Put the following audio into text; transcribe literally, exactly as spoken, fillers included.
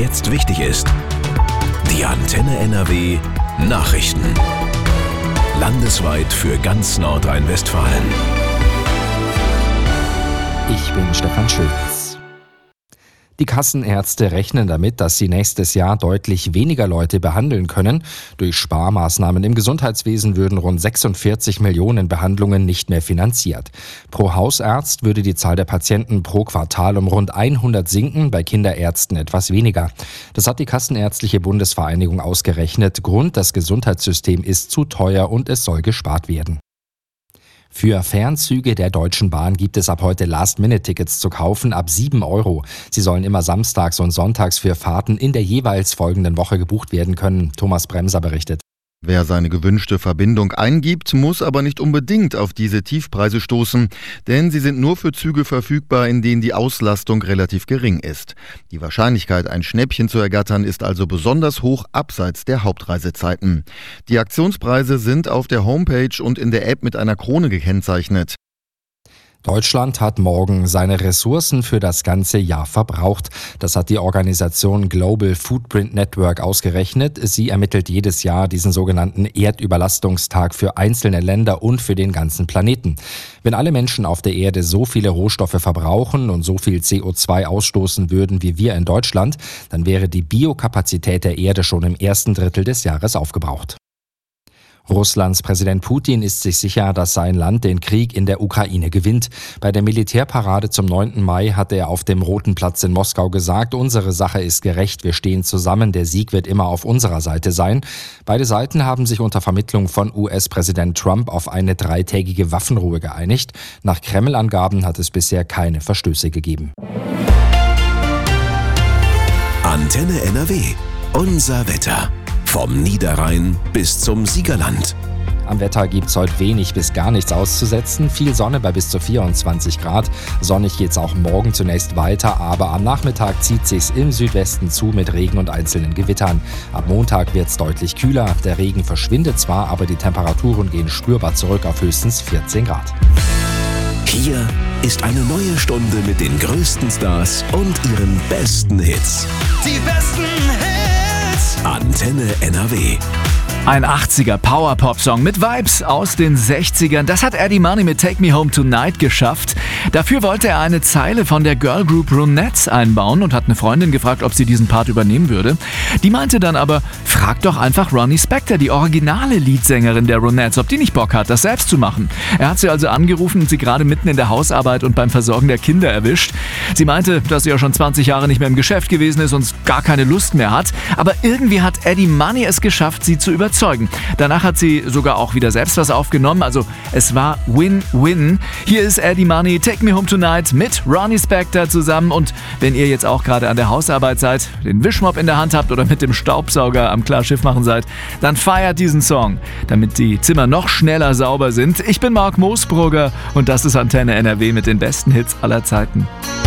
jetzt wichtig ist. Die Antenne N R W Nachrichten. Landesweit für ganz Nordrhein-Westfalen. Ich bin Stefan Schulz. Die Kassenärzte rechnen damit, dass sie nächstes Jahr deutlich weniger Leute behandeln können. Durch Sparmaßnahmen im Gesundheitswesen würden rund sechsundvierzig Millionen Behandlungen nicht mehr finanziert. Pro Hausarzt würde die Zahl der Patienten pro Quartal um rund hundert sinken, bei Kinderärzten etwas weniger. Das hat die Kassenärztliche Bundesvereinigung ausgerechnet. Grund: das Gesundheitssystem ist zu teuer und es soll gespart werden. Für Fernzüge der Deutschen Bahn gibt es ab heute Last-Minute-Tickets zu kaufen ab sieben Euro. Sie sollen immer samstags und sonntags für Fahrten in der jeweils folgenden Woche gebucht werden können. Thomas Bremser berichtet. Wer seine gewünschte Verbindung eingibt, muss aber nicht unbedingt auf diese Tiefpreise stoßen, denn sie sind nur für Züge verfügbar, in denen die Auslastung relativ gering ist. Die Wahrscheinlichkeit, ein Schnäppchen zu ergattern, ist also besonders hoch abseits der Hauptreisezeiten. Die Aktionspreise sind auf der Homepage und in der App mit einer Krone gekennzeichnet. Deutschland hat morgen seine Ressourcen für das ganze Jahr verbraucht. Das hat die Organisation Global Footprint Network ausgerechnet. Sie ermittelt jedes Jahr diesen sogenannten Erdüberlastungstag für einzelne Länder und für den ganzen Planeten. Wenn alle Menschen auf der Erde so viele Rohstoffe verbrauchen und so viel C O zwei ausstoßen würden wie wir in Deutschland, dann wäre die Biokapazität der Erde schon im ersten Drittel des Jahres aufgebraucht. Russlands Präsident Putin ist sich sicher, dass sein Land den Krieg in der Ukraine gewinnt. Bei der Militärparade zum neunten Mai hatte er auf dem Roten Platz in Moskau gesagt: Unsere Sache ist gerecht, wir stehen zusammen, der Sieg wird immer auf unserer Seite sein. Beide Seiten haben sich unter Vermittlung von U S-Präsident Trump auf eine dreitägige Waffenruhe geeinigt. Nach Kreml-Angaben hat es bisher keine Verstöße gegeben. Antenne N R W. Unser Wetter. Vom Niederrhein bis zum Siegerland. Am Wetter gibt's heute wenig bis gar nichts auszusetzen. Viel Sonne bei bis zu vierundzwanzig Grad. Sonnig geht's auch morgen zunächst weiter, aber am Nachmittag zieht sich's im Südwesten zu mit Regen und einzelnen Gewittern. Ab Montag wird's deutlich kühler. Der Regen verschwindet zwar, aber die Temperaturen gehen spürbar zurück auf höchstens vierzehn Grad. Hier ist eine neue Stunde mit den größten Stars und ihren besten Hits. Die besten Hits! Antenne N R W. Ein achtziger Power-Pop-Song mit Vibes aus den sechzigern. Das hat Eddie Money mit Take Me Home Tonight geschafft. Dafür wollte er eine Zeile von der Girlgroup Ronettes einbauen und hat eine Freundin gefragt, ob sie diesen Part übernehmen würde. Die meinte dann aber: Frag doch einfach Ronnie Spector, die originale Leadsängerin der Ronettes, ob die nicht Bock hat, das selbst zu machen. Er hat sie also angerufen und sie gerade mitten in der Hausarbeit und beim Versorgen der Kinder erwischt. Sie meinte, dass sie ja schon zwanzig Jahre nicht mehr im Geschäft gewesen ist und gar keine Lust mehr hat. Aber irgendwie hat Eddie Money es geschafft, sie zu überzeugen. Danach hat sie sogar auch wieder selbst was aufgenommen, also es war Win-Win. Hier ist Eddie Money, Take Me Home Tonight mit Ronnie Spector zusammen, und wenn ihr jetzt auch gerade an der Hausarbeit seid, den Wischmopp in der Hand habt oder mit dem Staubsauger am Klarschiff machen seid, dann feiert diesen Song, damit die Zimmer noch schneller sauber sind. Ich bin Marc Moosbrugger und das ist Antenne N R W mit den besten Hits aller Zeiten.